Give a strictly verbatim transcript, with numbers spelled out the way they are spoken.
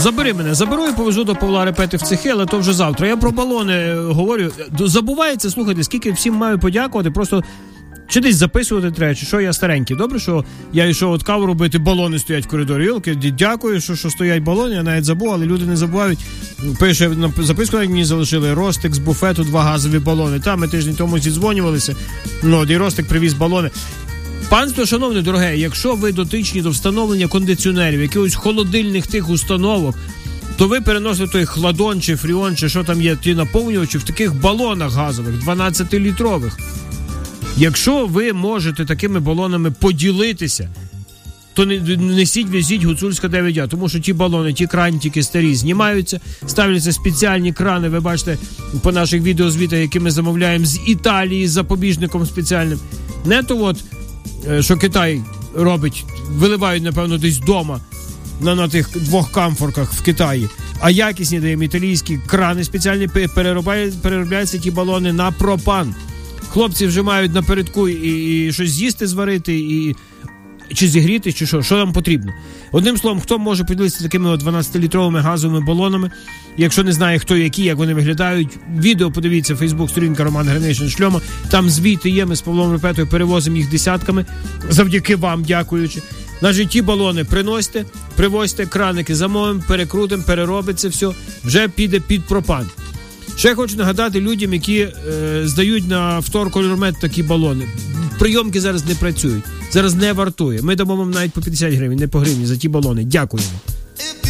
Забери мене, заберу і повезу до Павла Репети в цехи, але то вже завтра. Я про балони говорю. Забувається, слухайте, скільки всім маю подякувати, просто чи десь записувати треба, чи що, я старенький. Добре, що я йшов от каву робити, балони стоять в коридорі. Йолки, дякую, що, що стоять балони, я навіть забув, але люди не забувають. Пише, записку навіть мені залишили, Ростик з буфету, два газові балони. Там ми тиждень тому зідзвонювалися, ну, і Ростик привіз балони. Панство, шановне, дороге, якщо ви дотичні до встановлення кондиціонерів, якихось холодильних тих установок, то ви переносите той хладон чи фріон, чи що там є, ті наповнювачі в таких балонах газових, дванадцятилітрових. Якщо ви можете такими балонами поділитися, то не, несіть, везіть Гуцульська дев'ять А, тому що ті балони, ті крантики старі знімаються, ставляться спеціальні крани, ви бачите по наших відеозвітах, які ми замовляємо з Італії з запобіжником спеціальним. Не то от, що Китай робить, виливають, напевно, десь вдома на, на тих двох камфорках в Китаї, а якісні даємо італійські крани спеціальні, переробляють, переробляються ті балони на пропан. Хлопці вже мають напередку і, і щось з'їсти, зварити, і чи зігріти, чи що, що нам потрібно. Одним словом, хто може поділитися такими дванадцятилітровими газовими балонами, якщо не знає, хто які, як вони виглядають, відео подивіться, Фейсбук-сторінка Роман Гринишин Шльома, там звіти є, ми з Павлом Репетою перевозимо їх десятками, завдяки вам, дякуючи. Значить, ті балони приносьте, привозьте, краники замовимо, перекрутимо, переробиться все, вже піде під пропан. Ще хочу нагадати людям, які е, здають на вторкольормет такі балони. Прийомки зараз не працюють. Зараз не вартує. Ми дамо вам навіть по п'ятдесят гривень, не по гривні за ті балони. Дякуємо.